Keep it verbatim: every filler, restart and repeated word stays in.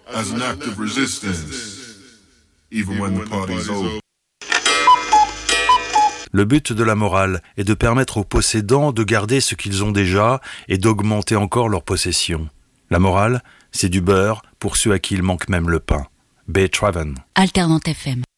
as an act of resistance, even when the party's over. Le but de la morale est de permettre aux possédants de garder ce qu'ils ont déjà et d'augmenter encore leur possession. La morale, c'est du beurre pour ceux à qui il manque même le pain. Beethoven. Alternante F M.